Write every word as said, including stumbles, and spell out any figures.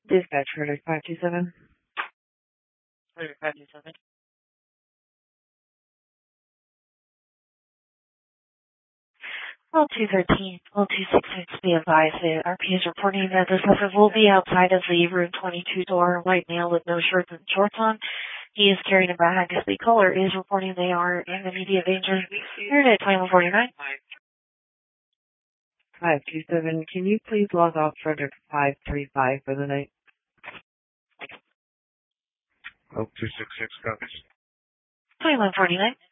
Dispatch, Frederick five two seven. Frederick five two seven. Well, two thirteen, well, two sixty-six, be advised that R P is reporting that the suspect will be outside of the room twenty-two door, white male with no shirts and shorts on. He is carrying a bag. The caller is reporting they are in immediate danger. Here at twenty-one forty-nine. five two seven, can you please log off Frederick five three five for the night? Oh, two six six copies. twenty-one forty-nine.